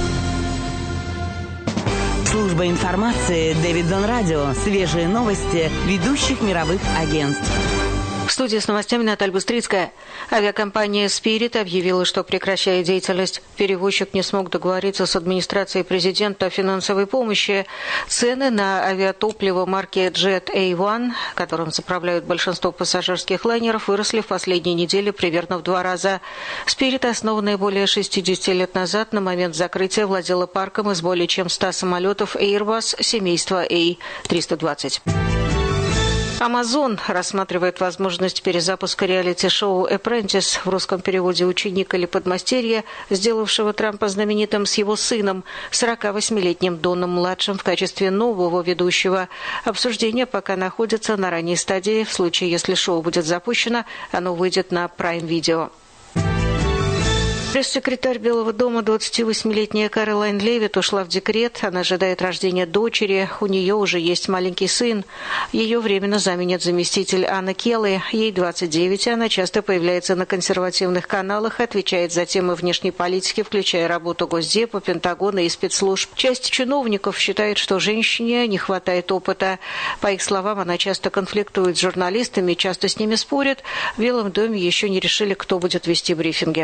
Служба информации Davidson Radio. Свежие новости ведущих мировых агентств. В студии с новостями Наталья Быстрицкая. Авиакомпания Spirit объявила, что прекращает деятельность. Перевозчик не смог договориться с администрацией президента о финансовой помощи. Цены на авиатопливо марки Jet эй один, которым заправляют большинство пассажирских лайнеров, выросли в последние недели примерно в два раза. Spirit, основанная более шестидесяти лет назад, на момент закрытия владела парком из более чем ста самолетов Airbus семейства эй триста двадцать. Amazon рассматривает возможность перезапуска реалити-шоу «Apprentice», в русском переводе «Ученик» или «Подмастерье», сделавшего Трампа знаменитым, с его сыном, сорокавосьмилетним Доном-младшим, в качестве нового ведущего. Обсуждение пока находится на ранней стадии. В случае, если шоу будет запущено, оно выйдет на Prime Video. Пресс-секретарь Белого дома, двадцативосьмилетняя Кэролайн Левит, ушла в декрет. Она ожидает рождения дочери. У нее уже есть маленький сын. Ее временно заменит заместитель Анна Келли. Ей двадцать девять, и она часто появляется на консервативных каналах, отвечает за темы внешней политики, включая работу Госдепа, Пентагона и спецслужб. Часть чиновников считает, что женщине не хватает опыта. По их словам, она часто конфликтует с журналистами, часто с ними спорит. В Белом доме еще не решили, кто будет вести брифинги.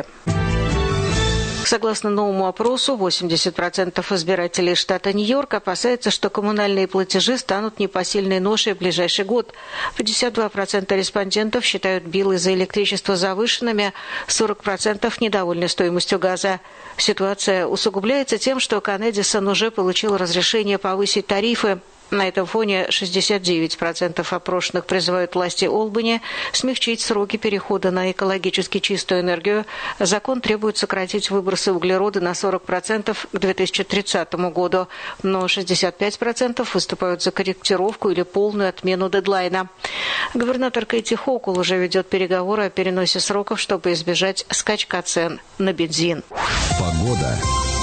Согласно новому опросу, восемьдесят процентов избирателей штата Нью-Йорк опасаются, что коммунальные платежи станут непосильной ношей в ближайший год. пятьдесят два процента респондентов считают биллы за электричество завышенными, сорок процентов недовольны стоимостью газа. Ситуация усугубляется тем, что Кон-Эдисон уже получил разрешение повысить тарифы. На этом фоне шестьдесят девять процентов опрошенных призывают власти Олбани смягчить сроки перехода на экологически чистую энергию. Закон требует сократить выбросы углерода на сорок процентов к две тысячи тридцатому году, но шестьдесят пять процентов выступают за корректировку или полную отмену дедлайна. Губернатор Кэти Хокул уже ведет переговоры о переносе сроков, чтобы избежать скачка цен на бензин. Погода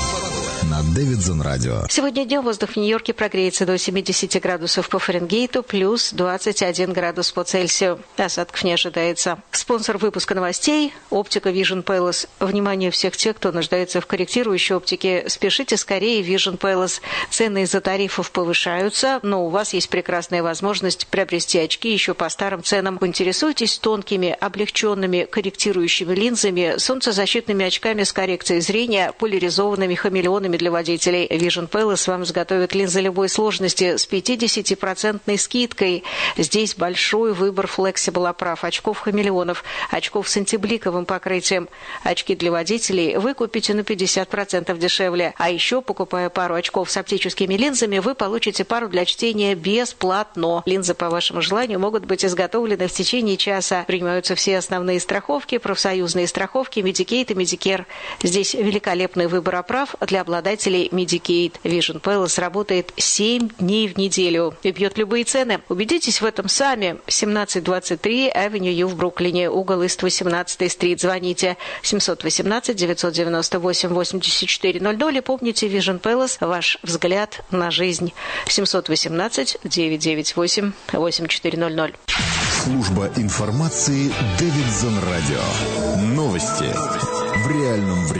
на Дэвидсон радио. Сегодня днем воздух в Нью-Йорке прогреется до семидесяти градусов по Фаренгейту, плюс двадцать один градус по Цельсию. Осадков не ожидается. Спонсор выпуска новостей – оптика Vision Palace. Внимание всех тех, кто нуждается в корректирующей оптике. Спешите скорее в Vision Palace. Цены из-за тарифов повышаются, но у вас есть прекрасная возможность приобрести очки еще по старым ценам. Интересуйтесь тонкими, облегченными корректирующими линзами, солнцезащитными очками с коррекцией зрения, поляризованными хамелеонами для водителей. Vision Palace вам изготовит линзы любой сложности с пятидесятипроцентной скидкой. Здесь большой выбор флексибл оправ, очков-хамелеонов, очков с антибликовым покрытием. Очки для водителей вы купите на пятьдесят процентов дешевле. А еще, покупая пару очков с оптическими линзами, вы получите пару для чтения бесплатно. Линзы по вашему желанию могут быть изготовлены в течение часа. Принимаются все основные страховки, профсоюзные страховки, Medicaid и Medicare. Здесь великолепный выбор оправ для обладателей Medicaid. Vision Palace работает семь дней в неделю и бьет любые цены. Убедитесь в этом сами. семнадцать двадцать три Avenue U в Бруклине, угол Ист восемнадцатая стрит. Звоните семьсот восемнадцать девятьсот девяносто восемь восемьдесят четыре ноль ноль и помните Vision Palace, ваш взгляд на жизнь. семьсот восемнадцать девятьсот девяносто восемь восемьдесят четыре ноль ноль. Служба информации Дэвидсон радио. Новости в реальном времени.